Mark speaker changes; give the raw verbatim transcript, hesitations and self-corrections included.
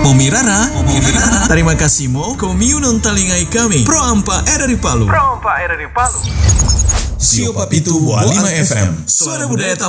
Speaker 1: Pomirara, Pomirara. Terima kasih mo, komiu non talingai kami. Pro ampa era di Palu.
Speaker 2: Pro ampa era di Palu.
Speaker 1: Sio Papitu Buah lima F M. Suara budaya